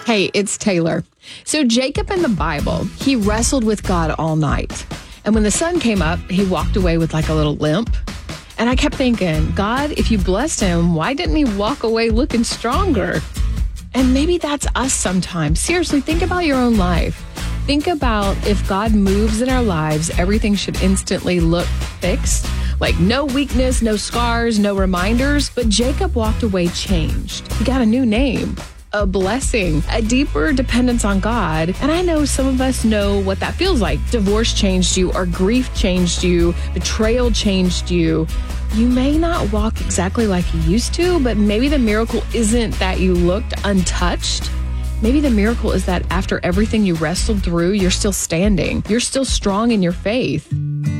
Hey, it's Taylor. So Jacob in the Bible, he wrestled with God all night. And when the sun came up, he walked away with like a little limp. And I kept thinking, God, if you blessed him, why didn't he walk away looking stronger? And maybe that's us sometimes. Seriously, think about your own life. Think about if God moves in our lives, everything should instantly look fixed. Like no weakness, no scars, no reminders. But Jacob walked away changed. He got a new name, a blessing, a deeper dependence on God. And I know some of us know what that feels like. Divorce changed you, or grief changed you, betrayal changed you. You may not walk exactly like you used to, but maybe the miracle isn't that you looked untouched. Maybe the miracle is that after everything you wrestled through, you're still standing. You're still strong in your faith.